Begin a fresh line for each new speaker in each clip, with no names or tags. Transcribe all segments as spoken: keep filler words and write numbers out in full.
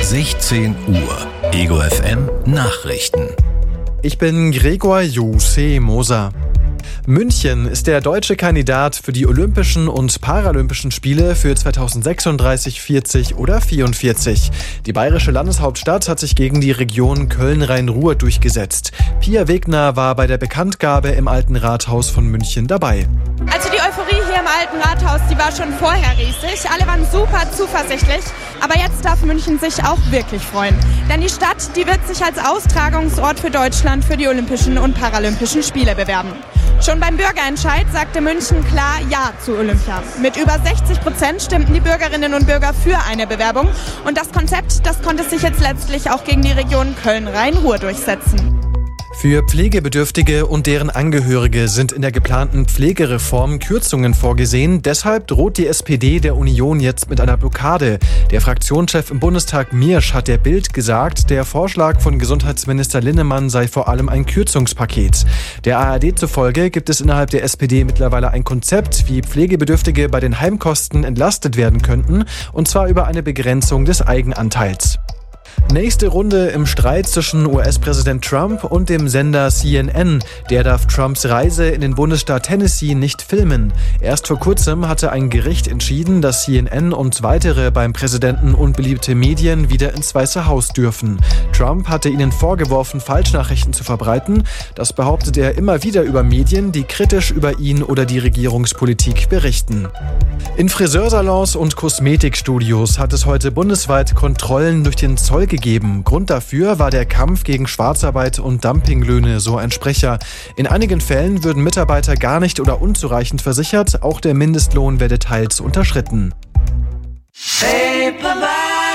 sechzehn Uhr. Ego F M Nachrichten.
Ich bin Gregor Jose Moser. München ist der deutsche Kandidat für die Olympischen und Paralympischen Spiele für zweitausendsechsunddreißig, vierzig oder vierundvierzig. Die bayerische Landeshauptstadt hat sich gegen die Region Köln-Rhein-Ruhr durchgesetzt. Pia Wegner war bei der Bekanntgabe im Alten Rathaus von München dabei.
Also die Euphorie hier im Alten Rathaus, die war schon vorher riesig. Alle waren super zuversichtlich. Aber jetzt darf München sich auch wirklich freuen. Denn die Stadt, die wird sich als Austragungsort für Deutschland für die Olympischen und Paralympischen Spiele bewerben. Schon beim Bürgerentscheid sagte München klar Ja zu Olympia. Mit über sechzig Prozent stimmten die Bürgerinnen und Bürger für eine Bewerbung. Und das Konzept, das konnte sich jetzt letztlich auch gegen die Region Köln-Rhein-Ruhr durchsetzen.
Für Pflegebedürftige und deren Angehörige sind in der geplanten Pflegereform Kürzungen vorgesehen. Deshalb droht die S P D der Union jetzt mit einer Blockade. Der Fraktionschef im Bundestag Miersch hat der Bild gesagt, der Vorschlag von Gesundheitsminister Linnemann sei vor allem ein Kürzungspaket. Der A R D zufolge gibt es innerhalb der S P D mittlerweile ein Konzept, wie Pflegebedürftige bei den Heimkosten entlastet werden könnten, und zwar über eine Begrenzung des Eigenanteils. Nächste Runde im Streit zwischen U S-Präsident Trump und dem Sender C N N. Der darf Trumps Reise in den Bundesstaat Tennessee nicht filmen. Erst vor kurzem hatte ein Gericht entschieden, dass C N N und weitere beim Präsidenten unbeliebte Medien wieder ins Weiße Haus dürfen. Trump hatte ihnen vorgeworfen, Falschnachrichten zu verbreiten. Das behauptet er immer wieder über Medien, die kritisch über ihn oder die Regierungspolitik berichten. In Friseursalons und Kosmetikstudios hat es heute bundesweit Kontrollen durch den Zoll gegeben. Grund dafür war der Kampf gegen Schwarzarbeit und Dumpinglöhne, so ein Sprecher. In einigen Fällen würden Mitarbeiter gar nicht oder unzureichend versichert, auch der Mindestlohn werde teils unterschritten.
Paperback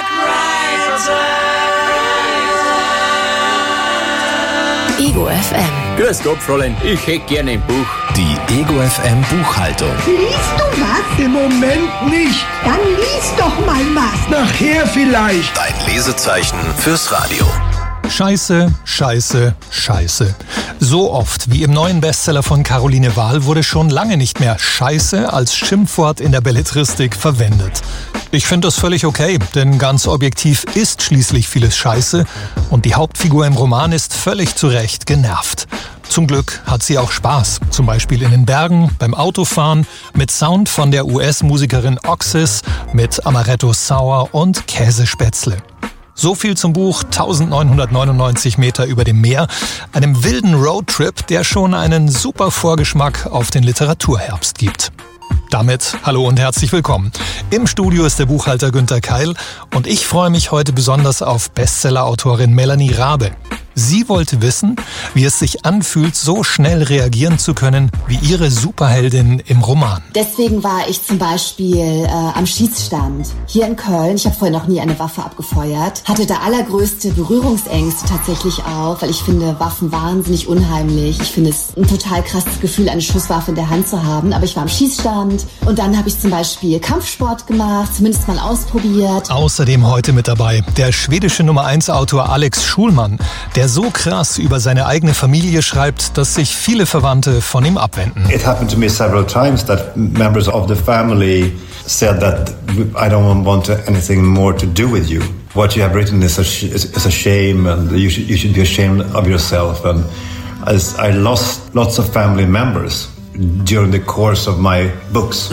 Ego F M.
Grüß Gott, Fräulein. Ich hätte gerne ein Buch.
Die Ego F M Buchhaltung.
Liest du was?
Im Moment nicht.
Dann lies doch mal was.
Nachher vielleicht.
Dein Lesezeichen fürs Radio.
Scheiße, Scheiße, Scheiße. So oft wie im neuen Bestseller von Caroline Wahl wurde schon lange nicht mehr Scheiße als Schimpfwort in der Belletristik verwendet. Ich finde das völlig okay, denn ganz objektiv ist schließlich vieles Scheiße und die Hauptfigur im Roman ist völlig zu Recht genervt. Zum Glück hat sie auch Spaß, zum Beispiel in den Bergen, beim Autofahren, mit Sound von der U S-Musikerin Oxys, mit Amaretto Sour und Käsespätzle. So viel zum Buch neunzehnhundertneunundneunzig Meter über dem Meer, einem wilden Roadtrip, der schon einen super Vorgeschmack auf den Literaturherbst gibt. Damit hallo und herzlich willkommen. Im Studio ist der Buchhalter Günther Keil und ich freue mich heute besonders auf Bestsellerautorin Melanie Rabe. Sie wollte wissen, wie es sich anfühlt, so schnell reagieren zu können wie ihre Superheldin im Roman.
Deswegen war ich zum Beispiel äh, am Schießstand hier in Köln. Ich habe vorher noch nie eine Waffe abgefeuert. Hatte da allergrößte Berührungsängste tatsächlich auch, weil ich finde Waffen wahnsinnig unheimlich. Ich finde es ein total krasses Gefühl, eine Schusswaffe in der Hand zu haben. Aber ich war am Schießstand und dann habe ich zum Beispiel Kampfsport gemacht, zumindest mal ausprobiert.
Außerdem heute mit dabei der schwedische Nummer eins Autor Alex Schulman, der so krass über seine eigene Familie schreibt, dass sich viele Verwandte von ihm abwenden.
It happened to me several times that members of the family said that I don't want anything more to do with you. What you have written is a, is a shame and you should, you should be ashamed of yourself. And as I lost lots of family members during the course of my books.